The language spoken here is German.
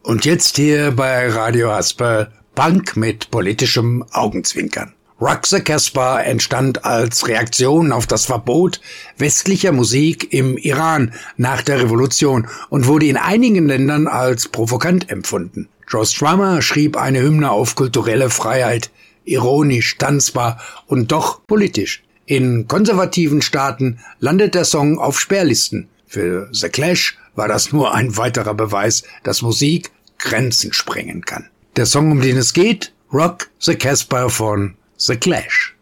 Und jetzt hier bei Radio Hasper Punk mit politischem Augenzwinkern. Rock the Casbah entstand als Reaktion auf das Verbot westlicher Musik im Iran nach der Revolution und wurde in einigen Ländern als provokant empfunden. Joe Strummer schrieb eine Hymne auf kulturelle Freiheit, ironisch, tanzbar und doch politisch. In konservativen Staaten landet der Song auf Sperrlisten. Für The Clash war das nur ein weiterer Beweis, dass Musik Grenzen sprengen kann. Der Song, um den es geht, Rock the Casbah von The Clash.